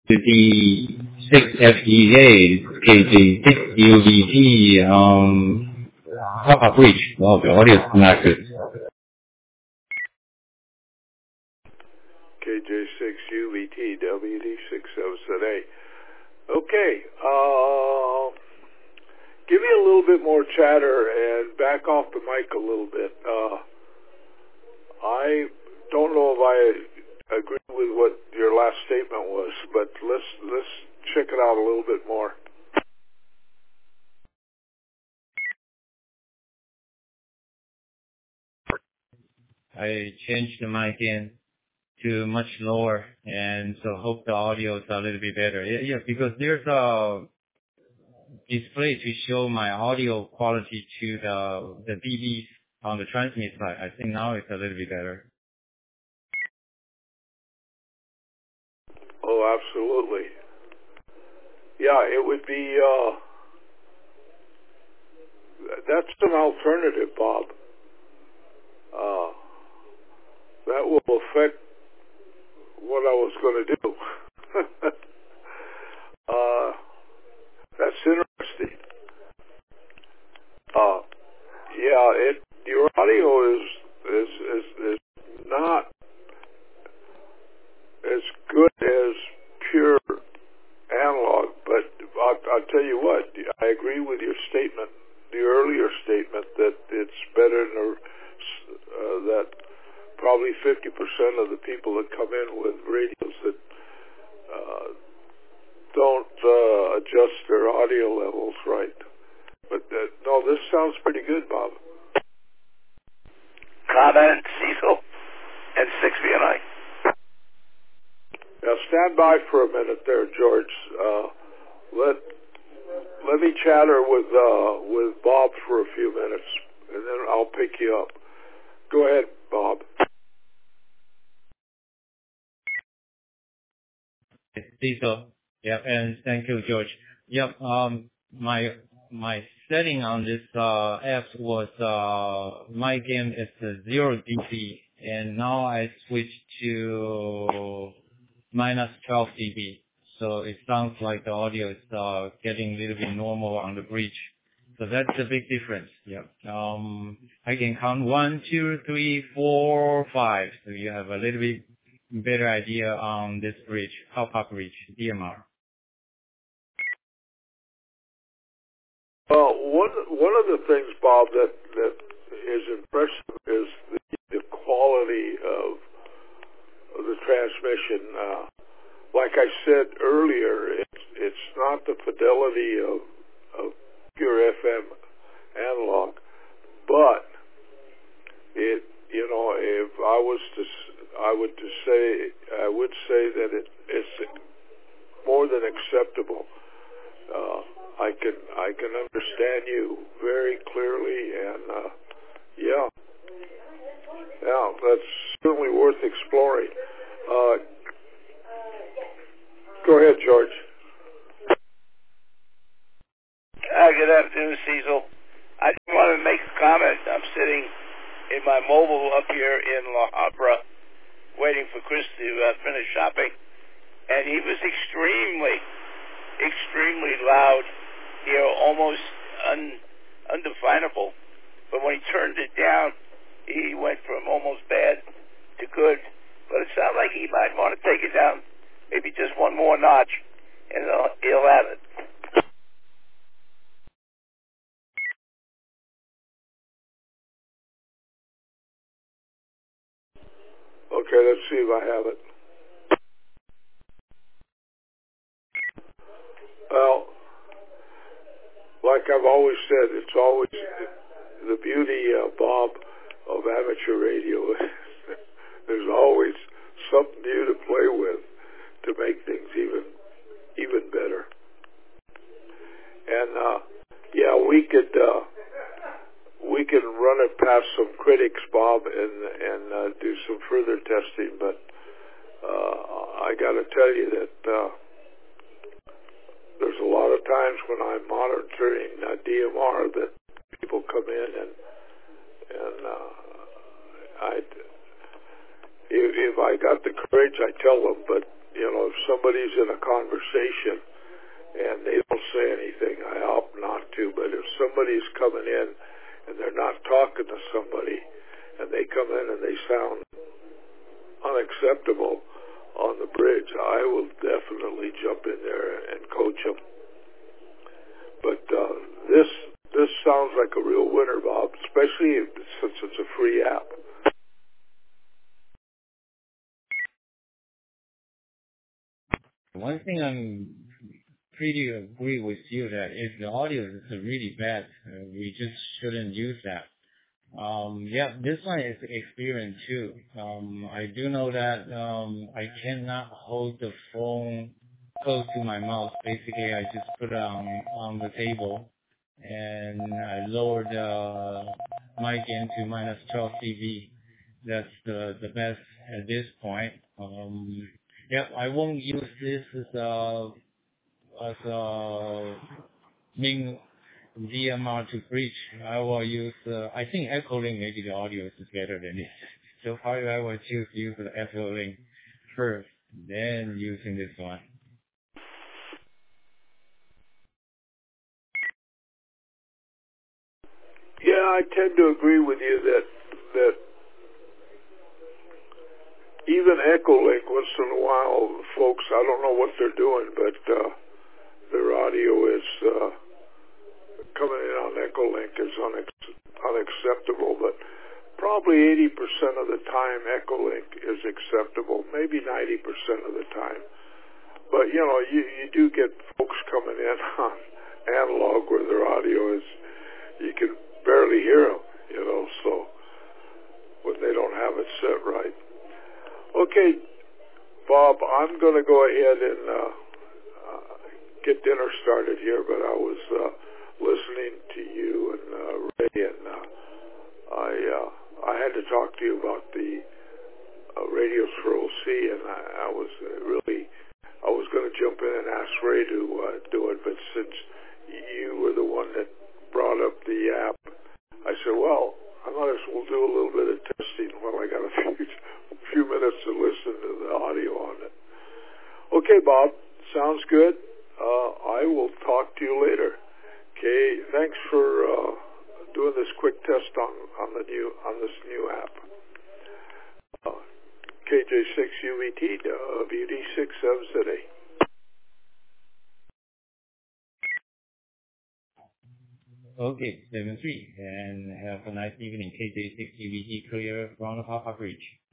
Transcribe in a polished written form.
the 6FEA, KG6UVT, Papa Bridge. Well, the audio is not good. KJ6UVT, WD60ZA. Okay, give me a little bit more chatter and back off the mic a little bit. I don't know if I agree with what your last statement was, but let's check it out a little bit more. I changed the mic in to much lower, and so hope the audio is a little bit better. Yeah, because there's a display to show my audio quality to the dBs on the transmit side. I think now it's a little bit better. Oh, absolutely. Yeah, it would be, that's an alternative, Bob. That will affect what I was going to do. That's interesting. Yeah, your audio is not as good as pure analog, but I'll tell you what, I agree with your statement, the earlier statement, that it's better than that probably 50% of the people that come in with radios that don't adjust their audio levels right. But no, this sounds pretty good, Bob. Comment, Cecil, and 6BNI. Now stand by for a minute there, George. Let me chatter with Bob for a few minutes, and then I'll pick you up. Go ahead, Bob. Cecil. Yep, and thank you, George. Yep, my setting on this app was my game is 0 dB, and now I switched to minus 12 dB. So it sounds like the audio is getting a little bit normal on the bridge. So that's a big difference. Yep. I can count 1, 2, 3, 4, 5. So you have a little bit better idea on this bridge, Papa Bridge, DMR. Well, one of the things, Bob, that is impressive is the quality of the transmission. Like I said earlier, it's not the fidelity of pure FM analog, but it, if I was to, I would say that it's more than acceptable. I can understand you very clearly, and yeah, that's certainly worth exploring. Go ahead, George. Good afternoon, Cecil. I just wanted to make a comment. I'm sitting in my mobile up here in La Habra, waiting for Chris to finish shopping, and he was extremely loud, almost undefinable. But when he turned it down, he went from almost bad to good. But it sounds like he might want to take it down maybe just one more notch, and he'll have it. Okay, let's see if I have it. Well, like I've always said, it's always the beauty, Bob, of amateur radio. There's always something new to play with to make things even better. And yeah, we could run it past some critics, Bob, and do some further testing. But I got to tell you that there's a lot of times when I'm monitoring DMR that people come in and if I got the courage, I tell them. But if somebody's in a conversation and they don't say anything, I opt not to. But if somebody's coming in and they're not talking to somebody and they come in and they sound unacceptable on the bridge, I will definitely jump in there and coach them. But this sounds like a real winner, Bob, especially since it's a free app. One thing I'm pretty agree with you that if the audio is really bad, we just shouldn't use that. This one is experience too. I do know that I cannot hold the phone close to my mouth. Basically, I just put it on the table and I lower the mic into minus 12 dB. That's the best at this point. I won't use this as a main DMR to bridge. I will use, I think Echolink, maybe the audio is better than this. So probably I will choose use the Echolink first, then using this one. Yeah, I tend to agree with you that even Echolink, once in a while, folks, I don't know what they're doing, but their audio is coming in on Echolink is unacceptable. But probably 80% of the time, Echolink is acceptable, maybe 90% of the time. But, you do get folks coming in on analog where their audio is, you can barely hear them, so when they don't have it set right. Okay, Bob, I'm going to go ahead and get dinner started here, but I was listening to you and Ray, and I had to talk to you about the radios for OC, and I was going to jump in and ask Ray to do it, but since you were the one that brought up the app, I said, well, I might as well do a little bit of testing while I got a few minutes to listen to the audio on it. Okay, Bob, sounds good. I will talk to you later. Okay, thanks for doing this quick test on this new app. KJ6UVT WD67ZA. Okay, 7-3, and have a nice evening. KJ6UVT clear from the Papa Bridge.